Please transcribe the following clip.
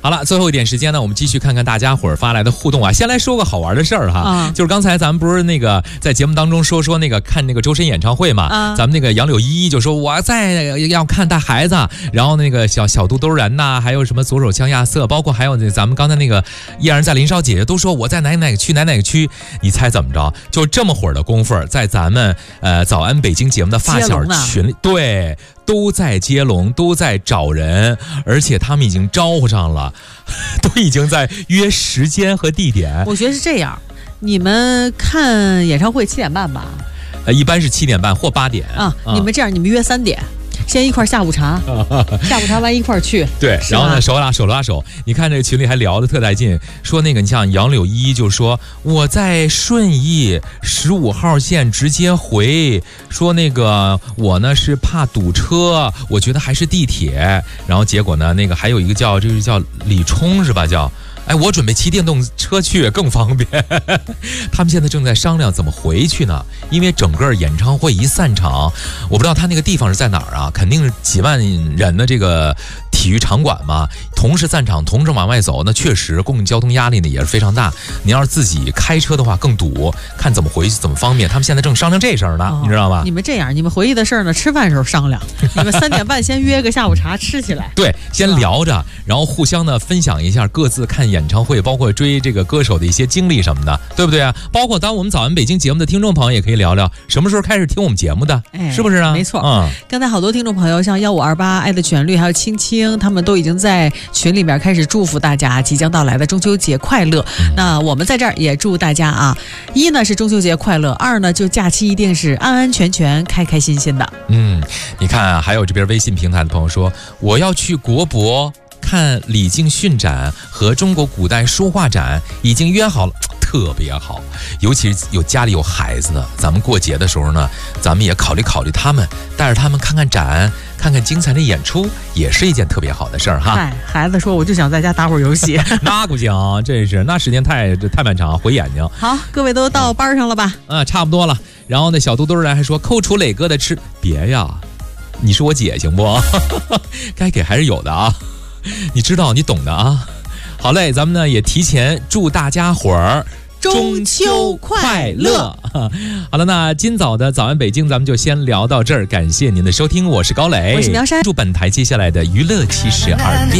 好了，最后一点时间呢，我们继续看看大家伙儿发来的互动啊。先来说个好玩的事儿哈，就是刚才咱们不是那个在节目当中说那个看那个周深演唱会嘛，咱们那个杨柳依依就说我在要看带孩子，然后那个小肚兜人呐，还有什么左手枪亚瑟，包括还有咱们刚才那个依然在林少姐姐都说我在哪个区，你猜怎么着？就这么会儿的功夫，在咱们早安北京节目的发小群里，对。都在接龙，都在找人，而且他们已经招呼上了，都已经在约时间和地点。 我觉得是这样，你们看演唱会7点半吧？ 一般是7点半或8点啊。你们这样，你们约3点。先一块下午茶，下午茶完一块去。 对，然后呢，手拉手。你看这个群里还聊得特带劲，说那个你像杨柳依依就说我在顺义15号线直接回，说那个我呢是怕堵车，我觉得还是地铁。然后结果呢，那个还有一个叫李冲是吧？我准备骑电动车去更方便。他们现在正在商量怎么回去呢，因为整个演唱会一散场，我不知道他那个地方是在哪儿啊，肯定是几万人的这个体育场馆嘛，同时散场，同时往外走，那确实公共交通压力呢也是非常大。你要是自己开车的话更堵，看怎么回去怎么方便。他们现在正商量这事儿呢，你知道吗？ 你们这样，你们回去的事儿呢，吃饭时候商量。你们3点半先约个下午茶吃起来。 对，先聊着，然后互相呢分享一下各自看演唱会，包括追这个歌手的一些经历什么的，对不对啊？包括当我们早安北京节目的听众朋友也可以聊聊什么时候开始听我们节目的，是不是啊？ 没错，刚才好多听众朋友像1528爱的旋律还有青青，他们都已经在群里面开始祝福大家即将到来的中秋节快乐。那我们在这儿也祝大家啊，一呢是中秋节快乐，二呢就假期一定是安安全全开开心心的。 你看啊，还有这边微信平台的朋友说我要去国博看李靖训展和中国古代书画展，已经约好了，特别好。尤其是家里有孩子的，咱们过节的时候呢，咱们也考虑他们，带着他们看看展，看看精彩的演出，也是一件特别好的事儿哈。 孩子说我就想在家打会儿游戏。 那不行，这是那时间太漫长，毁眼睛。 好，各位都到班上了吧？ 差不多了。然后那小肚兜人还说扣除磊哥的吃，别呀，你是我姐行不？该给还是有的啊。你知道，你懂的啊。好嘞，咱们呢也提前祝大家伙儿中秋快乐。 好了，那今早的早安北京咱们就先聊到这儿，感谢您的收听，我是高磊， 我是苗山， 祝本台接下来的娱乐72变。